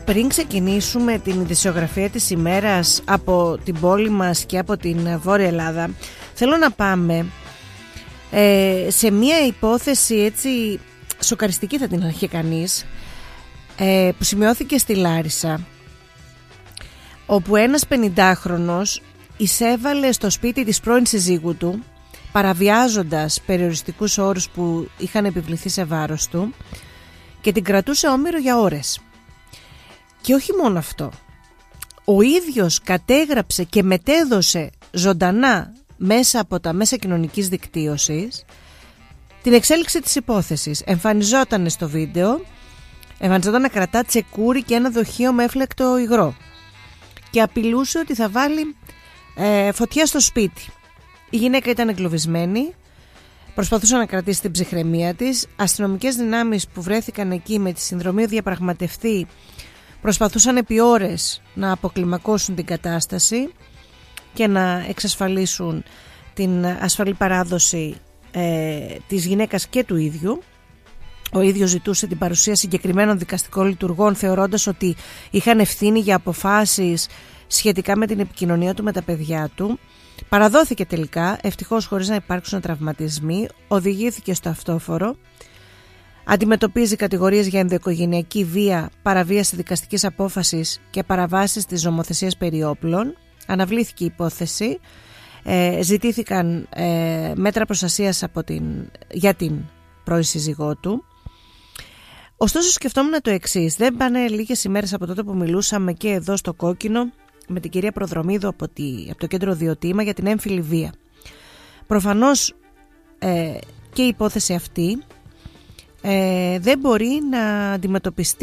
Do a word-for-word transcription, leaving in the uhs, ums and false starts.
πριν ξεκινήσουμε την ειδησιογραφία της ημέρας από την πόλη μας και από την Βόρεια Ελλάδα, θέλω να πάμε ε, σε μια υπόθεση έτσι σοκαριστική, θα την αρχίσει κανείς, ε, που σημειώθηκε στη Λάρισα, όπου ένας πενηντάχρονος εισέβαλε στο σπίτι της πρώην συζύγου του, παραβιάζοντας περιοριστικούς όρους που είχαν επιβληθεί σε βάρος του, και την κρατούσε όμηρο για ώρες. Και όχι μόνο αυτό, ο ίδιος κατέγραψε και μετέδωσε ζωντανά μέσα από τα μέσα κοινωνικής δικτύωσης την εξέλιξη της υπόθεσης. Εμφανιζόταν στο βίντεο, εμφανιζόταν να κρατά τσεκούρι και ένα δοχείο με έφλεκτο υγρό και απειλούσε ότι θα βάλει ε, φωτιά στο σπίτι. Η γυναίκα ήταν εγκλωβισμένη, προσπαθούσε να κρατήσει την ψυχραιμία της. Αστυνομικές δυνάμεις που βρέθηκαν εκεί με τη συνδρομή διαπραγματευτή προσπαθούσαν επί ώρες να αποκλιμακώσουν την κατάσταση και να εξασφαλίσουν την ασφαλή παράδοση ε, της γυναίκας και του ίδιου. Ο ίδιος ζητούσε την παρουσία συγκεκριμένων δικαστικών λειτουργών, θεωρώντας ότι είχαν ευθύνη για αποφάσεις σχετικά με την επικοινωνία του με τα παιδιά του. Παραδόθηκε τελικά, ευτυχώς χωρίς να υπάρξουν τραυματισμοί, οδηγήθηκε στο αυτόφορο. Αντιμετωπίζει κατηγορίες για ενδοοικογενειακή βία, παραβίαση δικαστικής απόφασης και παραβάσεις της νομοθεσίας περί όπλων. Αναβλήθηκε η υπόθεση, ε, ζητήθηκαν ε, μέτρα προστασίας από την, για την πρώην σύζυγό του. Ωστόσο σκεφτόμουν το εξής, δεν πάνε λίγες ημέρες από τότε που μιλούσαμε και εδώ στο Κόκκινο με την κυρία Προδρομίδου από, τη, από το κέντρο Διοτήμα για την έμφυλη βία. Προφανώς ε, και η υπόθεση αυτή ε, δεν μπορεί να αντιμετωπιστεί